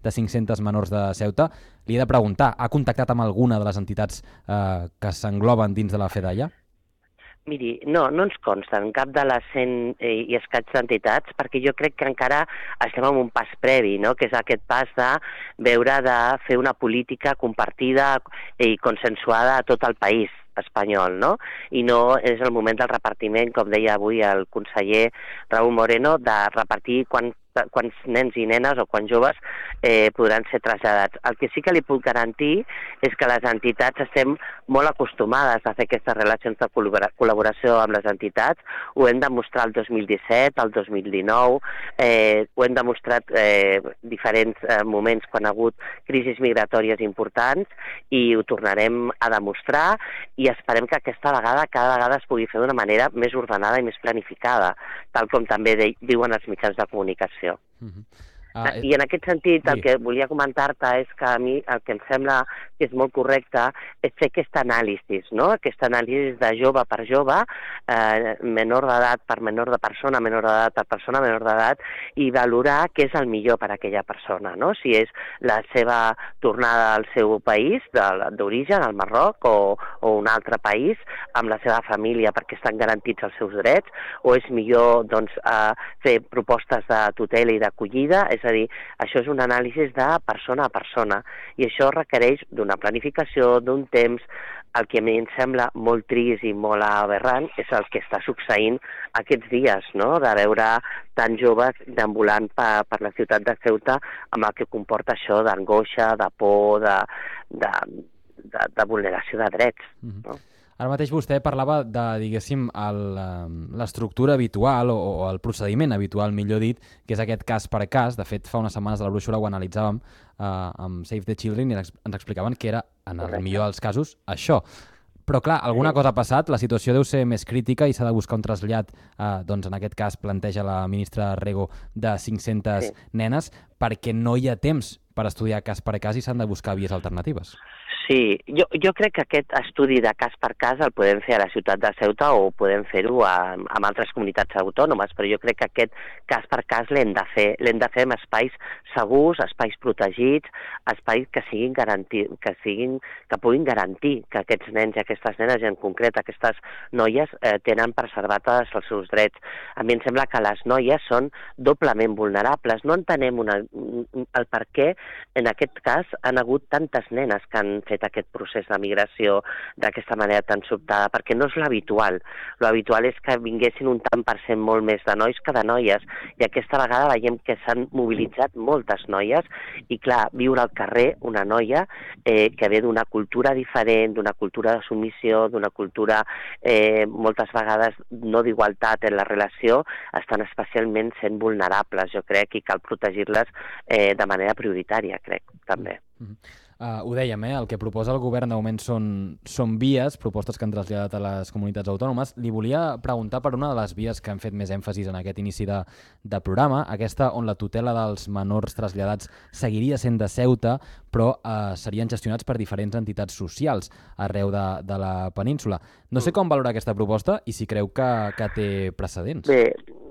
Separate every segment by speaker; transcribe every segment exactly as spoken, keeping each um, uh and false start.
Speaker 1: de cinc-centes menors de Ceuta. Li he de preguntar, ha contactat amb alguna de les entitats eh, que s'engloben dins de la Fedaia?
Speaker 2: Miri, no, no ens consten cap de les cent i escaig entitats, perquè jo crec que encara estem en un pas previ, no?, que és aquest pas de veure de fer una política compartida i consensuada a tot el país espanyol, no? I no és el moment del repartiment, com deia avui el conseller Raúl Moreno, de repartir quan quants nens i nenes o quants joves eh, podran ser traslladats. El que sí que li puc garantir és que les entitats estem molt acostumades a fer aquestes relacions de col·laboració amb les entitats. Ho hem demostrat el dos mil disset, el dos mil dinou, eh, ho hem demostrat eh, diferents eh, moments quan ha hagut crisis migratòries importants i ho tornarem a demostrar i esperem que aquesta vegada cada vegada es pugui fer d'una manera més ordenada i més planificada, tal com també de, diuen els mitjans de comunicació.
Speaker 1: Uh-huh. Ah,
Speaker 2: I en aquest sentit, el que volia comentar-te és que a mi el que em sembla que és molt correcte és fer aquesta anàlisi, no? Aquesta anàlisi de jove per jove, eh, menor d'edat per menor de persona, menor d'edat per persona, menor d'edat, i valorar què és el millor per a aquella persona, no? Si és la seva tornada al seu país d'origen, al Marroc, o, o un altre país, amb la seva família perquè estan garantits els seus drets, o és millor doncs, eh, fer propostes de tutela i d'acollida. És a dir, això és un anàlisi de persona a persona i això requereix d'una planificació, d'un temps. El que a mi em sembla molt trist i molt aberrant és el que està succeint aquests dies, no?, de veure tants joves deambulant per, per la ciutat de Ceuta amb el que comporta això d'angoixa, de por, de, de, de, de vulneració de drets.
Speaker 1: Mm-hmm.
Speaker 2: No?
Speaker 1: Ara mateix vostè parlava de, diguéssim, l'estructura habitual o, o el procediment habitual, millor dit, que és aquest cas per cas. De fet, fa unes setmanes a la brúixola ho analitzàvem eh, amb Save the Children i ens explicaven que era, en el millor dels casos, això. Però, clar, alguna sí. cosa ha passat, la situació deu ser més crítica i s'ha de buscar un trasllat, eh, doncs en aquest cas planteja la ministra Rego, de cinc-centes sí. nenes, perquè no hi ha temps per estudiar cas per cas i s'han de buscar vies alternatives.
Speaker 2: Sí, jo, jo crec que aquest estudi de cas per cas el podem fer a la ciutat de Ceuta o podem fer-ho amb altres comunitats autònomes, però jo crec que aquest cas per cas l'hem de fer, l'hem de fer en espais segurs, espais protegits, espais que siguin garantir, que siguin, que puguin garantir que aquests nens i aquestes nenes, i en concret aquestes noies, eh, tenen preservats els seus drets. A mi em sembla que les noies són doblement vulnerables. No entenem una, el per què en aquest cas han hagut tantes nenes que han fet aquest procés de migració d'aquesta manera tan sobtada, perquè no és l'habitual. L'habitual és que vinguessin un tant per cent molt més de nois que de noies, i aquesta vegada veiem que s'han mobilitzat moltes noies, i clar, viure al carrer una noia eh, que ve d'una cultura diferent, d'una cultura de submissió, d'una cultura eh, moltes vegades no d'igualtat en la relació, estan especialment sent vulnerables, jo crec, i cal protegir-les eh, de manera prioritària, crec, també.
Speaker 1: Mm-hmm. Uh, ho dèiem, eh? El que proposa el govern de moment són, són vies, propostes que han traslladat a les comunitats autònomes. Li volia preguntar per una de les vies que han fet més èmfasis en aquest inici de, de programa, aquesta on la tutela dels menors traslladats seguiria sent de Ceuta, però uh, serien gestionats per diferents entitats socials arreu de, de la península. No sé com valora aquesta proposta i si creu que, que té precedents.
Speaker 2: Bé,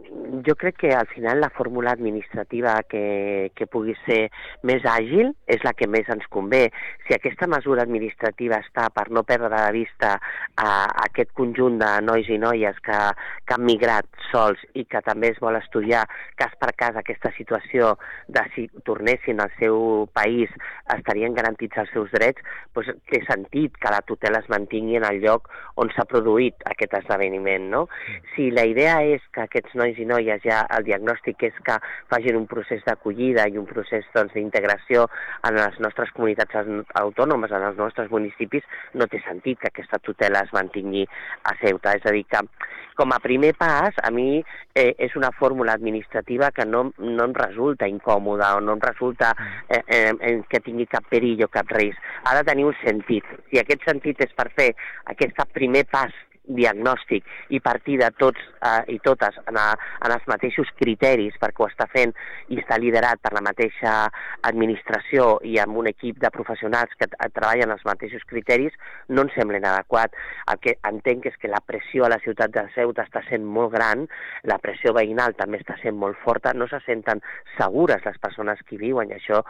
Speaker 2: jo crec que al final la fórmula administrativa que, que pugui ser més àgil és la que més ens convé. Si aquesta mesura administrativa està per no perdre de vista a, a aquest conjunt de nois i noies que, que han migrat sols i que també es vol estudiar cas per cas aquesta situació de si tornessin al seu país estarien garantits els seus drets, doncs té sentit que la tutela es mantingui en el lloc on s'ha produït aquest esdeveniment, no? Si la idea és que aquests nois i noies ja el diagnòstic és que facin un procés d'acollida i un procés doncs, d'integració en les nostres comunitats autònomes, en els nostres municipis, no té sentit que aquesta tutela es mantingui a Ceuta. És a dir, que com a primer pas, a mi eh, és una fórmula administrativa que no, no em resulta incòmoda o no em resulta eh, eh, que tingui cap perill o cap risc. Ha de tenir un sentit. Si aquest sentit és per fer aquest primer pas diagnòstic i partir de tots eh, i totes en, a, en els mateixos criteris, perquè ho està fent i està liderat per la mateixa administració i amb un equip de professionals que treballen els mateixos criteris, no ens sembla inadequat. El que entenc és que la pressió a la ciutat de Ceuta està sent molt gran, la pressió veïnal també està sent molt forta, no se senten segures les persones que hi viuen i això